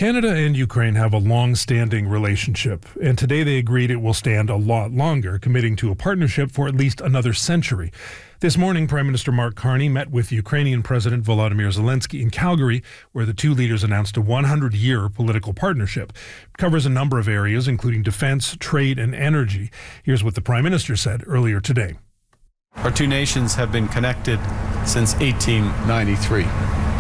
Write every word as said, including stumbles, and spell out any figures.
Canada and Ukraine have a long-standing relationship, and today they agreed it will stand a lot longer, committing to a partnership for at least another century. This morning, Prime Minister Mark Carney met with Ukrainian President Volodymyr Zelensky in Calgary, where the two leaders announced a one hundred year political partnership. It covers a number of areas, including defense, trade, and energy. Here's what the Prime Minister said earlier today. Our two nations have been connected since eighteen ninety-three.